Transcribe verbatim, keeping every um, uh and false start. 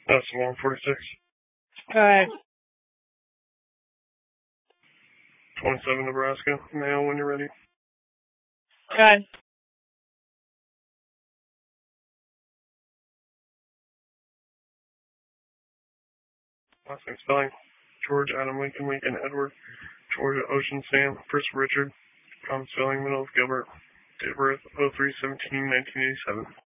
That's one forty-six. Alright. twenty-seven Nebraska. Mail when you're ready. Alright. Last name spelling. George, Adam, Lincoln, Lincoln, Edward. Georgia, Ocean, Sam. First Richard. Common spelling, middle of Gilbert. Date of birth, oh three seventeen nineteen eighty-seven.